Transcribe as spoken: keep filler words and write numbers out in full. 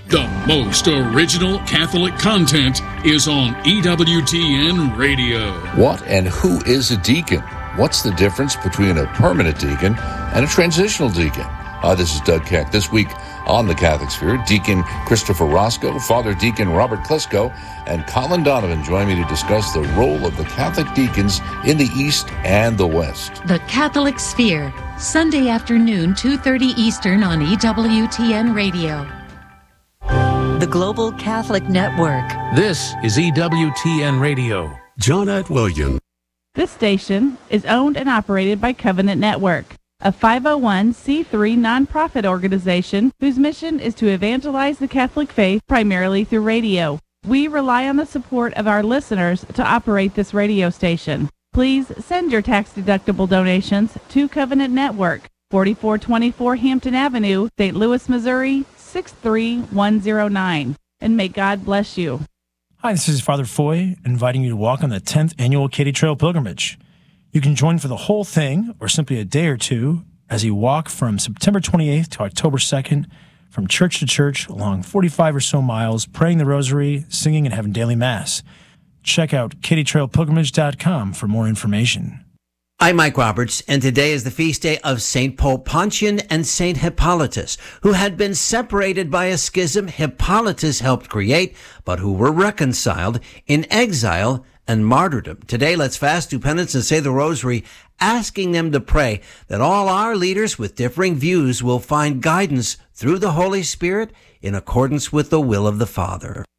The most original Catholic content is on E W T N Radio. What and who is a deacon? What's the difference between a permanent deacon and a transitional deacon? Uh, this is Doug Keck. This week on the Catholic Sphere, Deacon Christopher Roscoe, Father Deacon Robert Klesko, and Colin Donovan join me to discuss the role of the Catholic deacons in the East and the West. The Catholic Sphere, Sunday afternoon, two thirty Eastern on E W T N Radio. The Global Catholic Network. This is E W T N Radio. Jonette Williams. This station is owned and operated by Covenant Network, a five oh one c three nonprofit organization whose mission is to evangelize the Catholic faith primarily through radio. We rely on the support of our listeners to operate this radio station. Please send your tax-deductible donations to Covenant Network, forty-four twenty-four Hampton Avenue, Saint Louis, Missouri, six three one zero nine. And may God bless you. Hi, this is Father Foy, inviting you to walk on the tenth Annual Katy Trail Pilgrimage. You can join for the whole thing, or simply a day or two, as you walk from September twenty-eighth to October second, from church to church, along forty-five or so miles, praying the rosary, singing, and having daily Mass. Check out katy trail pilgrimage dot com for more information. I'm Mike Roberts, and today is the feast day of Saint Paul Pontian and Saint Hippolytus, who had been separated by a schism Hippolytus helped create, but who were reconciled in exile and martyrdom. Today, let's fast, do penance, and say the rosary, asking them to pray that all our leaders with differing views will find guidance through the Holy Spirit in accordance with the will of the Father.